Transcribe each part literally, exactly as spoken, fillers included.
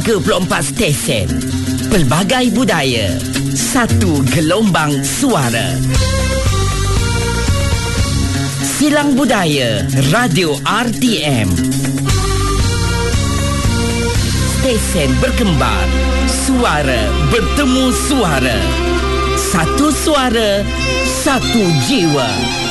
tiga puluh empat stesen. Pelbagai budaya. Satu gelombang suara. Silang Budaya Radio R T M. Stesen berkembar. Suara bertemu suara. Satu suara, satu jiwa.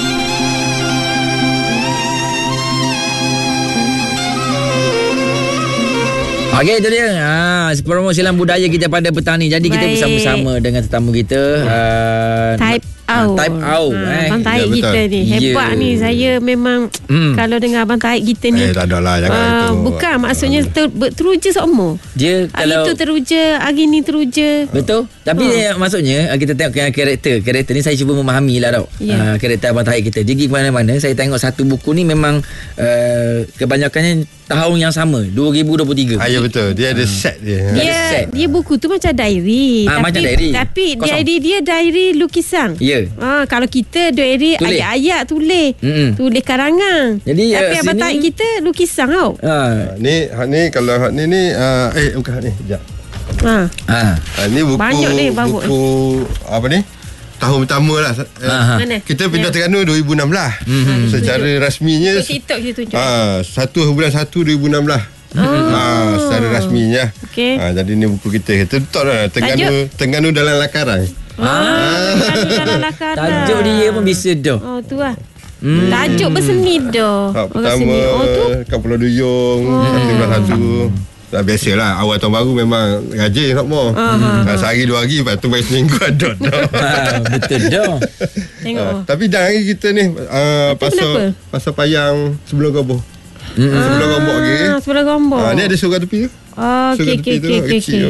Okey, itu dia. Ha, promo Silang Budaya kita pada petang ni. Jadi Baik. kita bersama-sama dengan tetamu kita. Uh, Type Au. Type Au. Ha, eh. Abang Taib ya, kita ni. Hebat yeah. ni. Saya memang hmm. kalau dengar Abang Taib kita ni. Eh, tak ada lah. Jangan uh, itu. Bukan. Maksudnya ter, teruja seumur. Dia kalau... Hari tu teruja. Hari ni teruja. Betul. Tapi uh. dia, maksudnya kita tengok karakter. Karakter ni saya cuba memahami lah tau. Yeah. Uh, karakter Abang Taib kita. Dia pergi ke mana-mana. Saya tengok satu buku ni memang uh, kebanyakannya tahun yang sama. dua ribu dua puluh tiga. Ah, ya betul. Dia ada set dia. Dia, set. dia buku tu macam diary. Ah, tapi, macam diary. Tapi Kosong. diary dia diary lukisan. Ya. Ah, kalau kita diary Tulis. ayat-ayat tulis. Mm-mm. Tulis karangan. Jadi tapi uh, Abang sini... Taib kita lukisan tau. Ah. Ni hak ni kalau hak ni ni uh, eh bukan hak ni. Sekejap. Ha. Ah. Uh, ni buku Banyak ni, bawa. buku apa ni? Tahun pertama lah. Aha. Mana? Kita pindah Ya. Terengganu dua ribu enam belas. Mm-hmm. Secara rasminya Tu TikTok kita tunjuk. ah satu bulan satu dua ribu enam belas. Oh. Ah, secara rasminya. Okey. Ah, jadi ni buku kita. Kita betul lah Terengganu Terengganu dalam lakaran. Ah, dalam lakaran. Tajuk dia pun bisa dah. Oh, tu lah. Hmm. Tajuk berseni dah. Hak Orang pertama seni. Oh, tu. kat Pulau Duyung satu bulan satu. Dah biasalah awal tahun baru memang rajin nak mau. Uh-huh. Sehari dua hari lepas tu baru seminggu ada dah. Ha, betul dah. Tengok. Uh, tapi dah hari kita ni uh, pasal pasal payang sebelum goboh. Mm. Ah, sebelum gombok lagi. Ah, sebelum gombok. Ah, ni ada surau tepi tu. Oh, okey okey okey okey.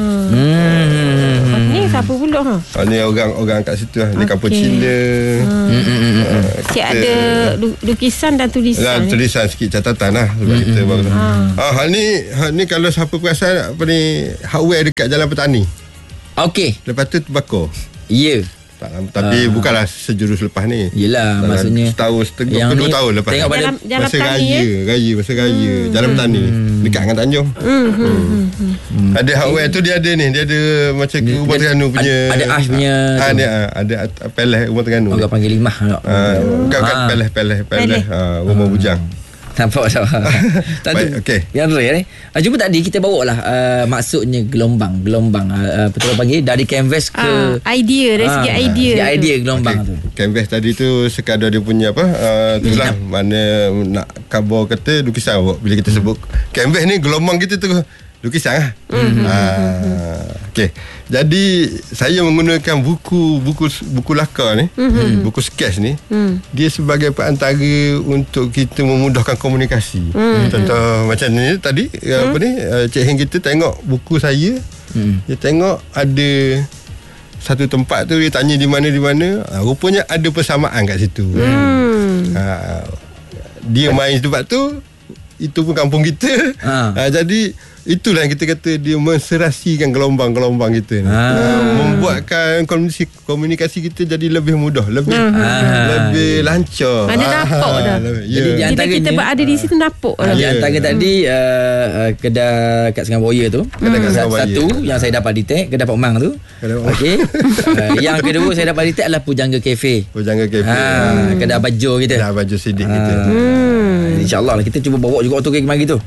Hmm. Ni siapa pula ha? Ah, ni orang-orang kat situ lah. Ni Okey. kampung Cina. Hmm. Cik ada lu- lukisan dan tulisan. Dan tulisan sikit catatan lah sebab kita baru. Ah, hal ni hal ni kalau siapa perasan apa ni hardware dekat Jalan Petani. Okey. Lepas tu terbakar. Ya. Tak, tapi uh, bukanlah sejurus lepas ni. Yelah, Dalam maksudnya setahun setengah yang ke dua ni tahun lepas. tengok pada Jalan, jalan masa Petani, raya, eh? raya masa raya hmm. Jalan Petani dekat dengan Tanjung. Hmm. Hmm. Hmm. Ada hardware tu dia ada ni, dia ada macam ke Rumah Terengganu punya. Ada, ada ash punya. Ah, ada ada peles Rumah Terengganu. Orang panggil limah tak? Ah, bukan bukan Ah. peles peles peles. Ah, rumah bujang. Nampak tak? Baik, okey. Yang rare eh. Uh, cuma tadi kita bawa lah uh, maksudnya gelombang, gelombang uh, betul panggil dari canvas ke Ah, idea dari segi Ah, idea. segi tu. idea gelombang Okay. tu. Canvas tadi tu sekadar dia punya apa uh, tu lah mana nak cover kata lukisan awak. Bila kita sebut canvas ni gelombang kita tu lukisan lah. Mm-hmm. Uh, okay. Jadi saya menggunakan buku buku buku laka ni, mm-hmm. buku sketch ni, mm. dia sebagai perantara untuk kita memudahkan komunikasi. Mm-hmm. Contoh macam ni tadi mm. apa ni uh, Cik Heng kita tengok buku saya, mm. dia tengok ada satu tempat tu dia tanya di mana di mana, uh, rupanya ada persamaan kat situ. Mm. Uh, dia main tempat tu, itu pun kampung kita. Ha. Uh, jadi itulah yang kita kata dia menserasikan gelombang-gelombang kita ni. Ha. Uh, membuatkan komunikasi, komunikasi kita jadi lebih mudah, lebih ha. lebih lancar. Mana nampak ha. dah. Yeah. Jadi di antaranya kita berada di situ nampak ha. dah. Di antara hmm. tadi uh, uh, kedai kat Sungai Buaya tu, kedai hmm. kat satu yang saya dapat detect, kedai Pak Mang tu. Okey. uh, yang kedua saya dapat detect adalah Pujangga Cafe. Pujangga Cafe. Ha. Hmm. Kedai baju kita. Kedai baju sidik ha. kita. Hmm. InsyaAllah lah kita cuba bawa juga waktu ke mari tu.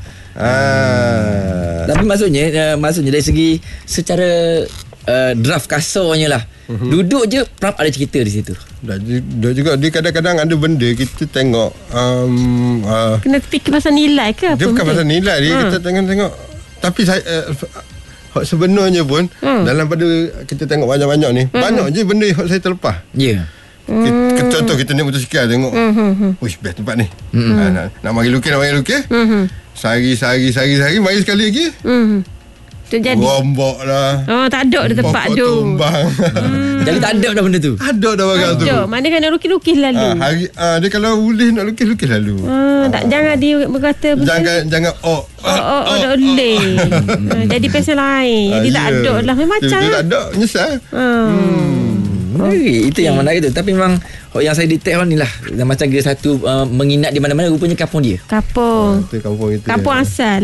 Ah. Tapi maksudnya uh, maksudnya dari segi secara uh, draft kasarnya lah. Uh-huh. Duduk je prap ada cerita di situ. Dah, dah juga dia kadang-kadang ada benda kita tengok um, uh, kena fikir pasal nilai ke apa? dia bukan pasal nilai dia, ha. kita tengok-tengok. Tapi saya uh, sebenarnya pun hmm. dalam pada kita tengok banyak-banyak ni, hmm. banyak je benda yang saya terlepas. Ya. Yeah. Kita, hmm. contoh kita naik motosikal tengok. Hmm. Uish, best tempat ni. Hmm. Ha, nak, nak mari lukis, nak mari lukis. Hmm. Sehari, sehari, sehari, sehari, mari sekali lagi. Hmm. Tu jadi. Rombok lah. Oh, tak ada dah tempat tu. Pokok tumbang. Hmm. Jadi tak ada dah benda tu. Ada dah barang tu. Ada. Mana kan nak lukis-lukis lalu. Ha, hari, ha, dia kalau boleh nak lukis, lukis lalu. Ha, tak, ha. Jangan dia berkata Jangan, jangan oh. Oh, oh, oh, dah boleh. Jadi pasal lain. Jadi tak ada lah. Macam. Dia tak ada, menyesal. Hmm. Okay. Itu yang menarik tu. Tapi memang yang saya detect ni lah macam dia satu uh, menginap di mana-mana rupanya kampung dia. Kampung. Ha, itu kampung kita. Kampung asal lah.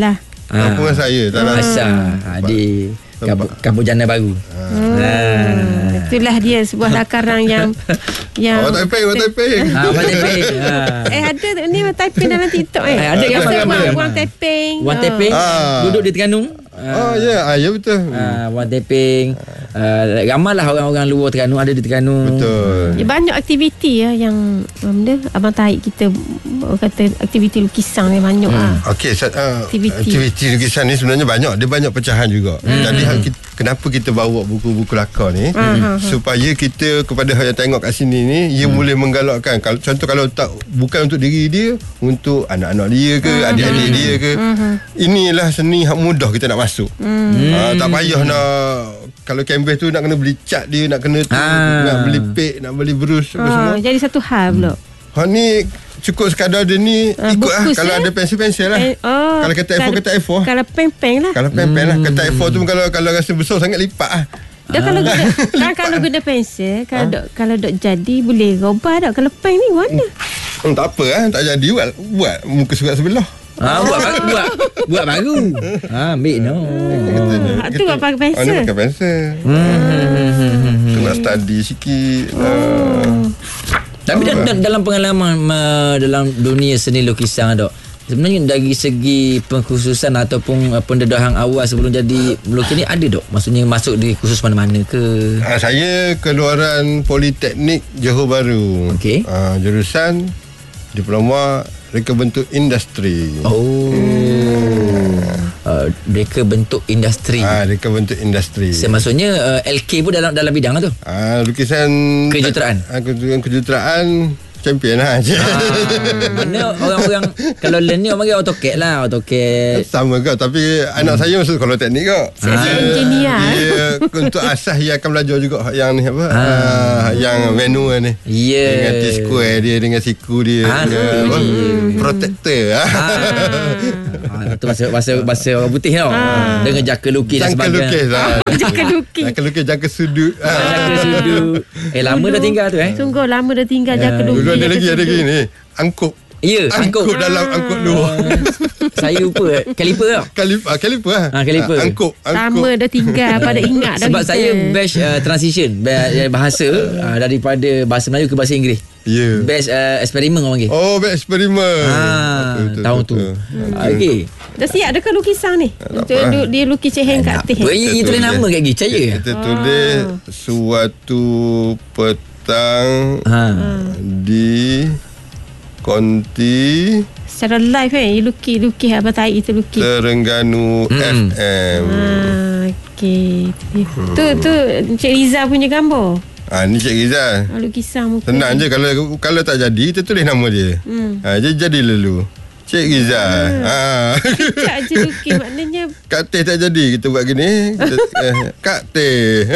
Kampungan saya tak nak. Asal Di Kampung, kampung Jana Baru. Hmm. Ah. Itulah dia sebuah lakaran yang yang Awak Taipei, awak Taipei. Ah, Wan Taipei. Ah. Eh ada ni Taipei dalam TikTok eh. Eh, ada Biasa gambar-gambar. Wan- Wan Taipei. Wan Taipei Ah. duduk di Terengganu. Oh ya, yeah. ah, ya betul. Uh, Wan Taipei. Uh, ramailah orang-orang luar Terengganu ada di Terengganu. Betul. Ya, banyak aktiviti ya yang benda Abang Taib kita orang kata aktiviti lukisan ni banyak hmm. ah. Okey, uh, Aktiviti. aktiviti lukisan ni sebenarnya banyak. Dia banyak pecahan juga. Hmm. Jadi kita, kenapa kita bawa buku-buku lakar ni? Hmm. Supaya kita kepada yang tengok kat sini ni, ia hmm. boleh menggalakkan. Kalau contoh kalau tak bukan untuk diri dia, untuk anak-anak dia ke, hmm. adik-adik dia ke. Hmm. Inilah seni hak mudah kita nak masuk. Hmm. Uh, tak payah nak kalau canvas tu nak kena beli cat dia, nak kena tu, Ah. nak beli pek, nak beli berus apa Ah, semua. jadi satu hal pula. Ha ni cukup sekadar dia ni Ah, ikut lah. bukus, Kalau eh? ada pensel-pensel lah. Eh, oh, Kalau kata A four, kata A four. Kalau peng-peng lah. Kalau pen-pen lah. Kata A four tu kalau kalau rasa besar sangat lipat lah. Dah kalau guna kan kalau guna pensel kalau dok kalau dok jadi boleh robah dak. Kalau peng ni mana? Hmm, tak apa lah. Tak jadi buat, buat muka surat sebelah. Ah, buat baru, buat buat baru. Ah, ambil no. Hak tu buat pakai pensel. Oh, ni pakai pensel. Hmm. Tu nak study sikit. Oh. Tapi da- da- dalam pengalaman uh, dalam dunia seni lukisan dok. Sebenarnya dari segi pengkhususan ataupun uh, pendedahan awal sebelum jadi melukis ni ada dok. Maksudnya masuk di khusus mana-mana ke? Ah, saya keluaran Politeknik Johor Bahru. Okey. Ah, jurusan diploma reka bentuk industri. Oh. Uh, mereka bentuk industri. Ah, reka bentuk industri. So, maksudnya uh, L K pun dalam dalam bidang tu. Ah, lukisan Kejuruteraan. Ah, kejuruteraan, kejuruteraan champion lah. Ah, mana orang-orang kalau learn ni orang panggil AutoCAD lah, AutoCAD. Sama ke, tapi hmm. anak saya masuk sekolah teknik kok. Saya engineer. Dia untuk asas dia akan belajar juga yang ni apa? Ah. Ah, yang menu ni. Ya. Dengan T-square dia, dengan siku dia, Ah, dengan betul apa? dia. Protector. Ah. Ah, itu bahasa bahasa bahasa orang putih tau. Ah. Dengan jaka lukis dan Jangka sebagainya. lukis lah. Jangka lukis. Jangka lukis, jangka sudut. Ah, Ah. jaka sudut. Eh lama dah tinggal tu eh. Sungguh lama dah tinggal Ya. jangka lukis. Dulu ada jangka lagi, ada sudut. lagi ni. Angkut. Ya, angkut. Angkut dalam angkut luar. Saya lupa kaliper tau. Kaliper, ah, kaliper lah. Ah, kaliper. Ah, angkut, angkut. Sama dah tinggal pada ingat dah Sebab kita. saya batch uh, transition ba- bahasa uh, daripada bahasa Melayu ke bahasa Inggeris. Ya. Yeah. Batch uh, eksperimen orang panggil. Oh, back eksperimen. Ah, Betul, betul, tahun betul. tu. Ah, okey. Dah siap dah kan lukisan ni? tak Dia, apa. dia, dia lukis ceheng kat atas. Apa ini tulis nama kat gigi percaya? Kita tulis suatu petang Ha. di Konti Secara live kan, you lukis-lukis Abang Taib itu lukis. Terengganu Hmm. F M. Ah, okey. Tu tu Encik Riza punya gambar. Ah, ni Cik Rizal. Ah, lukisan muka. Senang je kalau kalau tak jadi kita tulis nama dia. Hmm. Ha, jadi jadi lalu. Cik Rizal. Ha. Tak je lukis maknanya Kak Teh tak jadi. Kita buat gini. Kita, eh, Kak Teh.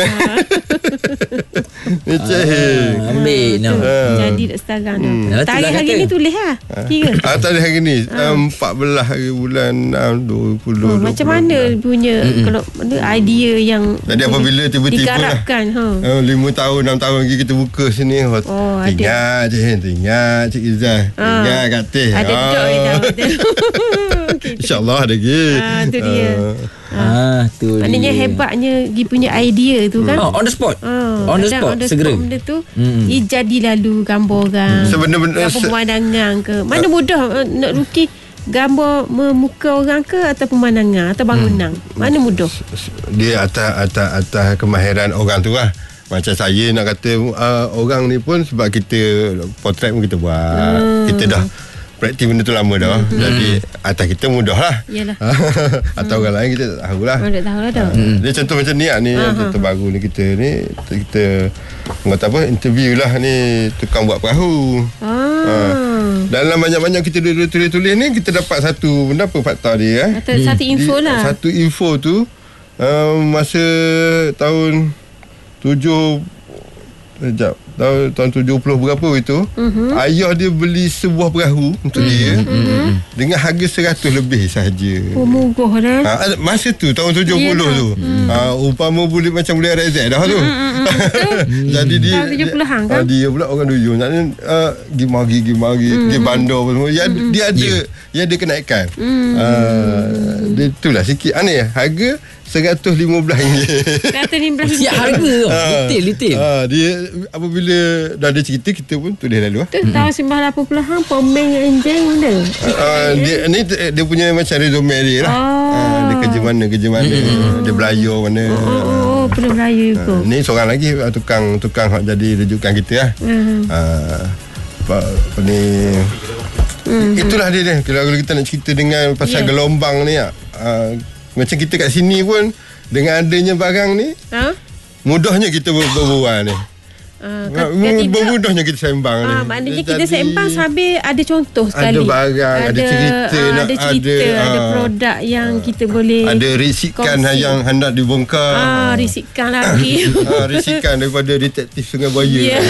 Ni Cik Heng. Ambil no. jadi tak sekarang tu. Hmm. Tarikh hari Kata. ni tulis lah. Kira. Ah, tarikh hari ni empat belas hari bulan enam dua puluh. Oh, macam mana punya kalau mana idea yang Jadi apabila tiba-tiba lah, digarapkan ha. oh, lima tahun, enam tahun lagi kita buka sini. Oh, Oh, ada. tinggal Cik Heng, tinggal Cik Izzah, Ah. tinggal Kak Teh. Ada Ah. dot dia betul. Okey. InsyaAllah ada lagi. Ah, tu dia. Ah, tu Maknanya dia. hebatnya Gi punya idea tu kan. Oh, on the spot. Ah, on the kadang spot, on the segera. spot benda tu Hmm. dia jadi lalu gambar orang. Sebenar-benar Gambar se- pemandangan ke. Mana mudah uh, nak lukis gambar memuka orang ke atau pemandangan atau bangunan. Mana mudah? Dia atas atas atas kemahiran orang tu lah. Macam saya nak kata uh, orang ni pun sebab kita potret pun kita buat. Hmm. Kita dah praktis benda tu lama dah. Hmm. Jadi atas kita mudah lah. Yalah. Atau orang lain kita tak tahulah. Mana tak tahu lah dah. Hmm. Dia contoh macam ni lah ni yang terbaru ni kita ni kita kata apa interview lah ni tukang buat perahu. Ah. Dalam banyak-banyak kita tulis-tulis ni kita dapat satu benda apa fakta dia eh. Atau satu info Di- lah. Satu info tu um, masa tahun tujuh sekejap tahun, tahun tujuh puluh berapa itu, uh-huh. ayah dia beli sebuah perahu untuk uh-huh. dia uh-huh. dengan harga seratus lebih sahaja. Oh, murah dah. Ha, masa tu tahun tujuh puluh yeah. tu. Hmm. Ha, umpama boleh macam boleh R Z dah tu. Hmm, hmm, hmm. Jadi dia tahun tujuh puluhan kan? Dia pula orang duyung. Maknanya uh, pergi mari, pergi mari, hmm. pergi bandar apa semua. Ya, hmm. Dia ada yeah. dia ada kenaikan. Hmm. Uh, dia itulah sikit aneh. Harga seratus lima belas ringgit. seratus lima belas ringgit. Siap harga tu. Detail, detail. Ha, dia apabila dah ada cerita, kita pun tulis lalu. Tu hmm. tahun sembilan lapan puluhan Pomeng enjing mana? Uh, dia ni dia punya macam resume dia lah. Oh. Uh, dia kerja mana, kerja mana. Hmm. Dia belayar mana. Oh, oh, oh pernah belayar tu. Uh, ni seorang lagi tukang tukang jadi rujukan kita lah. Hmm. Uh, apa, apa ni. Hmm. Itulah dia dia. Kalau kita nak cerita dengan pasal yeah. gelombang ni ah. Uh, macam kita kat sini pun dengan adanya barang ni, ha? Mudahnya kita ber- berbual ni. Uh, Bermudahnya kita sembang uh, ni. Maknanya kita sembang sambil ada contoh sekali. Ada barang, ada, ada cerita, uh, nak, ada cerita, ada, ada uh, produk yang uh, kita boleh. Ada risikan kongsi. Yang hendak dibongkar. Ah, risikan lagi. ah, risikan daripada detektif Sungai Buaya. Ya.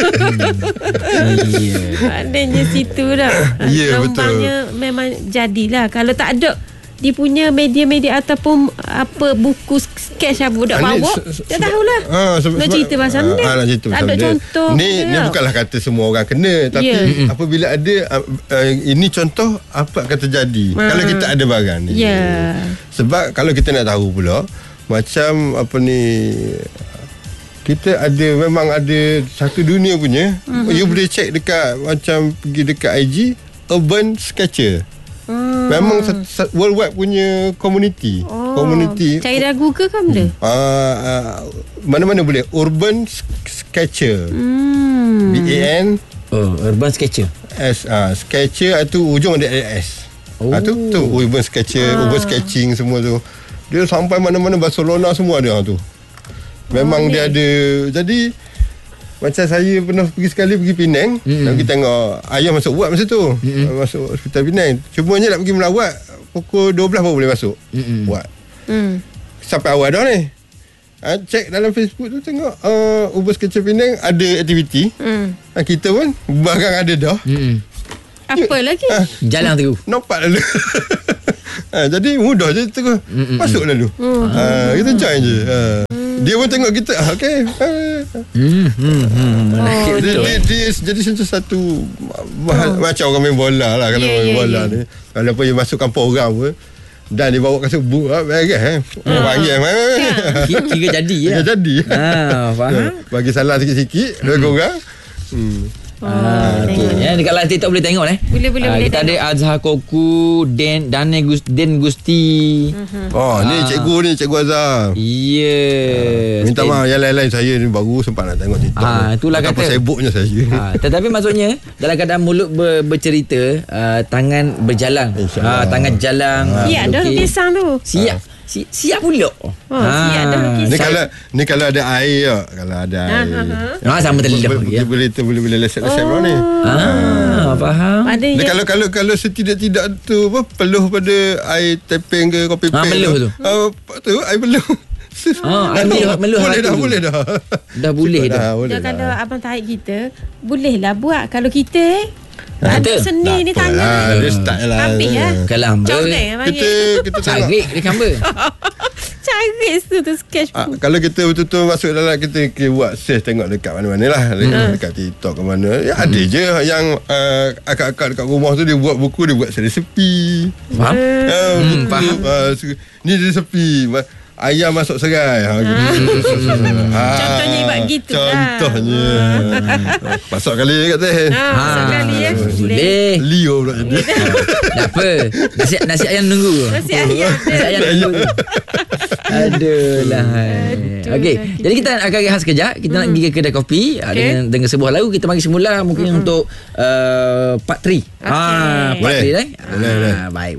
Maknanya situ dah. Ya, betul. Memang jadilah. Kalau tak ada dia punya media-media ataupun apa buku sketch apa budak bawa tak tahulah ha, sebe- nak cerita pasal ni ha, nak cerita tak ada contoh ni, ni bukanlah kata semua orang kena tapi yeah. apabila ada uh, uh, ini contoh apa akan terjadi ha. Kalau kita ada barang ni yeah. Sebab kalau kita nak tahu pula macam apa ni kita ada memang ada satu dunia punya uh-huh. You boleh check dekat macam pergi dekat I G Urban Sketcher. Hmm. Memang worldwide punya community. Oh, community. Cari dah Google kan benda? Uh, uh, mana-mana boleh. Urban Sketcher. Hmm. B A N Oh, Urban Sketcher. S uh, Sketcher itu ujung ada S. Oh. Ah, tu tu Urban Sketcher, ah. Urban Sketching semua tu. Dia sampai mana-mana Barcelona semua ada tu. Memang oh, dia ni. Ada. Jadi macam saya pernah pergi sekali pergi Penang, mm-hmm. pergi tengok ayah masuk buat masa tu, mm-hmm. masuk hospital Penang. Cumanya nak pergi melawat pukul dua belas baru boleh masuk. Mm-hmm. Buat. Mm. Sampai awal dah ni. Ha, check dalam Facebook tu tengok uh, Urban Sketcher Penang ada aktiviti. Mm. Ha, kita pun barang ada dah. Mm-hmm. Apa lagi? Ha, jalan tu. Nampak lalu. ha, jadi mudah je terus. Mm-hmm. Masuk lalu. Mm. Ha, kita join je. Ha. Dia pun tengok kita. Okey. Hmm, hmm, hmm. Oh, dia, dia, dia jadi macam satu oh. macam orang main bola lah. Kalau yeah, main yeah, bola yeah. ni kalau apa dia masuk kampung orang pun dan dia bawa kasut boot beres eh. Oh, panggil yeah. Kira jadi ya. Kira jadi. Ah, faham. Bagi salah sikit-sikit hmm. dua orang. Hmm. Oh, ah, tu ya, dekat live TikTok boleh tengok eh. Boleh boleh ah, boleh. Kita tengok. Ada Azhar Koku, Den Dane Gus Den Gusti. Uh-huh. Oh, ni ah. cikgu ni, cikgu Azhar. Ya. Yeah. Ah, minta maaf yang lain-lain saya ni baru sempat nak tengok TikTok. Ah, itulah kata. Apa sibuknya saya. Ah, tetapi maksudnya dalam keadaan mulut ber, bercerita, uh, tangan berjalan. Ah, tangan jalan. Ah, siap dah pisang tu. Siap. Ah. Si, siap pula. Oh, ha. Siap dah lukis. Ni kalau ni kalau ada air tak? Kalau ada air. Ha, ha. sama terlidah ya. Boleh boleh boleh leset-leset oh. ni. Ah, ha. faham. Ni kalau kalau kalau setidak-tidak tu apa peluh pada air tepeng ke kopi peng. Ha, meluh tu. Ah, uh, tu air peluh. Ah, air meluh meluh boleh dah, boleh dah. Dah boleh dah. Dah kalau abang tarik kita, bolehlah buat kalau kita ada seni ni tangan. Dia start lah. Habis lah. Kalau hamba kita kita tarik dia hamba. Carik tu tu sketch. Ah, kalau kita betul-betul masuk dalam kita, kita buat search tengok dekat mana-mana lah. Hmm. Dekat TikTok ke mana. Ya, ada hmm. je yang uh, akak-akak dekat rumah tu dia buat buku, dia buat resepi. Faham? Uh, hmm, faham. Uh, ni resepi. Ayam masuk serai. Ha, gitu. ha, contohnya buat gitu contohnya. lah. Pasal kali kat teh. Ha, pasal kali ya. Boleh. Leo pula jadi. Tak apa. Nasi nasi ayam nunggu. Nasi ayam. Nasi ayam nunggu. Aduh lah. Okey. Jadi kita akan rehat sekejap. Kita hmm. nak pergi ke kedai kopi okay. dengan dengan sebuah lagu. Kita mari semula mungkin hmm. untuk uh, part tiga. Okay. Ah, part tiga eh. Boleh, boleh. Ah, baik.